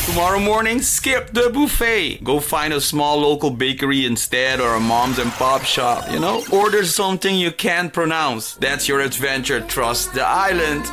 Tomorrow morning, skip the buffet. Go find a small local bakery instead or a mom's and pop shop, Order something you can't pronounce. That's your adventure. Trust the island.